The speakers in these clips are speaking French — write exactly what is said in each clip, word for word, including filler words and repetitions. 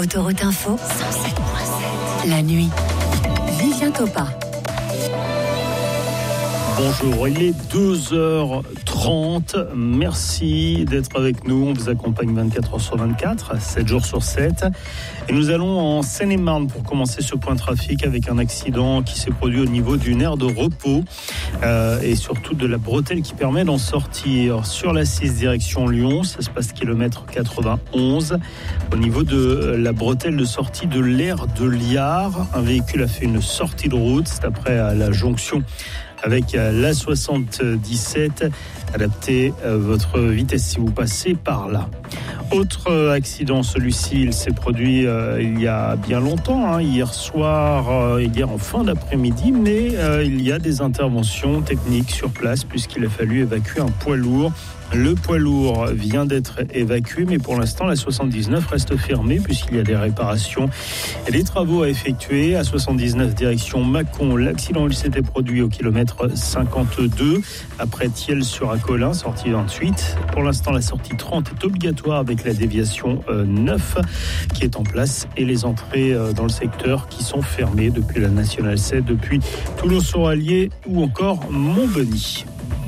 Autoroute Info, cent sept virgule sept. La nuit. Vivien Topa. Bonjour, il est deux heures trente. Merci d'être avec nous. On vous accompagne vingt-quatre heures sur vingt-quatre, sept jours sur sept. Et nous allons en Seine-et-Marne pour commencer ce point trafic avec un accident qui s'est produit au niveau d'une aire de repos euh, et surtout de la bretelle qui permet d'en sortir. Sur la six direction Lyon, ça se passe kilomètre quatre-vingt-onze. Au niveau de la bretelle de sortie de l'aire de Liard, un véhicule a fait une sortie de route. C'est après la jonction avec l'A soixante-dix-sept. Adaptez votre vitesse si vous passez par là. Autre accident, celui-ci, il s'est produit euh, il y a bien longtemps, hein, hier soir, euh, hier en fin d'après-midi, mais euh, il y a des interventions techniques sur place puisqu'il a fallu évacuer un poids lourd. Le poids lourd vient d'être évacué, mais pour l'instant, la soixante-dix-neuf reste fermée puisqu'il y a des réparations et des travaux à effectuer. À soixante-dix-neuf, direction Mâcon, l'accident il s'était produit au kilomètre cinquante-deux, après Thiel-sur-Acolin, sortie vingt-huit. Pour l'instant, la sortie trente est obligatoire avec la déviation euh, neuf qui est en place et les entrées euh, dans le secteur qui sont fermées depuis la Nationale sept, depuis Toulouse-sur-Allier ou encore Montbeny.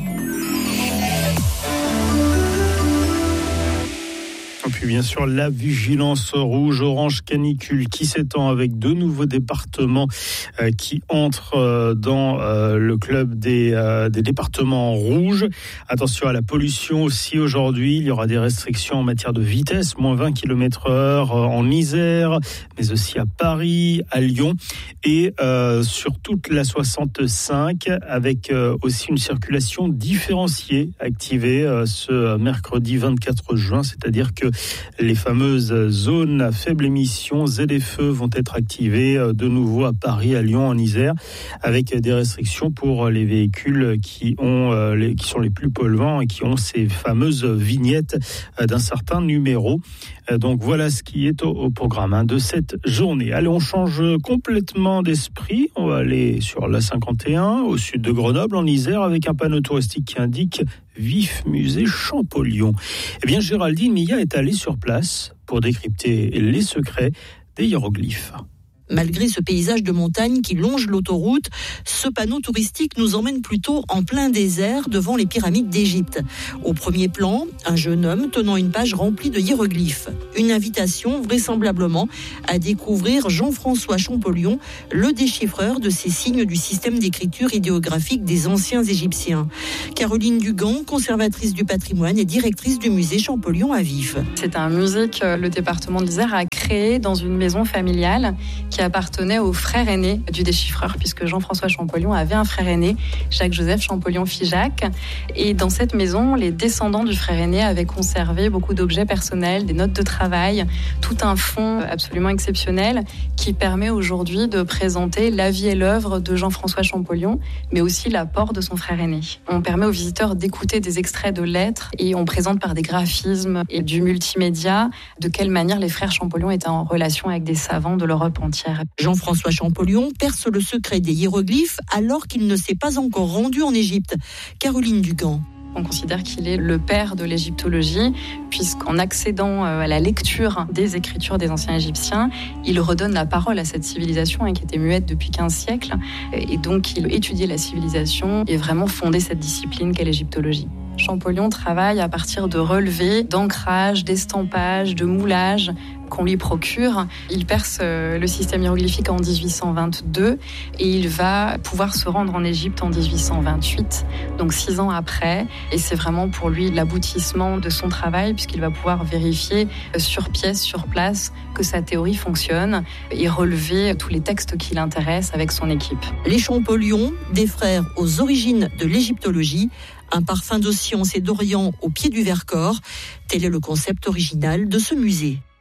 Et puis bien sûr la vigilance rouge, orange, canicule qui s'étend avec deux nouveaux départements euh, qui entrent euh, dans euh, le club des, euh, des départements rouges. Attention à la pollution aussi aujourd'hui, il y aura des restrictions en matière de vitesse, moins vingt kilomètres heure en Isère, mais aussi à Paris, à Lyon et euh, sur toute la soixante-cinq avec euh, aussi une circulation différenciée activée euh, ce mercredi vingt-quatre juin, c'est-à-dire que les fameuses zones à faible émission Z F E vont être activées de nouveau à Paris, à Lyon, en Isère, avec des restrictions pour les véhicules qui ont, les, qui sont les plus polluants et qui ont ces fameuses vignettes d'un certain numéro. Donc voilà ce qui est au, au programme hein, de cette journée. Allez, on change complètement d'esprit. On va aller sur la cinquante et un, au sud de Grenoble, en Isère, avec un panneau touristique qui indique « Vif musée Champollion ». Eh bien, Géraldine Milla est allée sur place pour décrypter les secrets des hiéroglyphes. Malgré ce paysage de montagne qui longe l'autoroute, ce panneau touristique nous emmène plutôt en plein désert devant les pyramides d'Égypte. Au premier plan, un jeune homme tenant une page remplie de hiéroglyphes. Une invitation vraisemblablement à découvrir Jean-François Champollion, le déchiffreur de ces signes du système d'écriture idéographique des anciens Égyptiens. Caroline Dugan, conservatrice du patrimoine et directrice du musée Champollion à Vif. C'est un musée que le département de l'Isère a créé dans une maison familiale qui appartenait au frère aîné du déchiffreur, puisque Jean-François Champollion avait un frère aîné, Jacques-Joseph Champollion-Figeac. Et dans cette maison, les descendants du frère aîné avaient conservé beaucoup d'objets personnels, des notes de travail, tout un fonds absolument exceptionnel qui permet aujourd'hui de présenter la vie et l'œuvre de Jean-François Champollion, mais aussi l'apport de son frère aîné. On permet aux visiteurs d'écouter des extraits de lettres et on présente par des graphismes et du multimédia de quelle manière les frères Champollion étaient en relation avec des savants de l'Europe entière. Jean-François Champollion perce le secret des hiéroglyphes alors qu'il ne s'est pas encore rendu en Égypte. Caroline Dugan. On considère qu'il est le père de l'égyptologie, puisqu'en accédant à la lecture des écritures des anciens Égyptiens, il redonne la parole à cette civilisation hein, qui était muette depuis quinze siècles. Et donc, il étudiait la civilisation et vraiment fondé cette discipline qu'est l'égyptologie. Champollion travaille à partir de relevés, d'ancrage, d'estampage, de moulage qu'on lui procure. Il perce le système hiéroglyphique en dix-huit cent vingt-deux et il va pouvoir se rendre en Égypte en dix-huit cent vingt-huit, donc six ans après. Et c'est vraiment pour lui l'aboutissement de son travail puisqu'il va pouvoir vérifier sur pièce, sur place, que sa théorie fonctionne et relever tous les textes qui l'intéressent avec son équipe. Les Champollion, des frères aux origines de l'égyptologie, un parfum de science et d'Orient au pied du Vercors. Tel est le concept original de ce musée.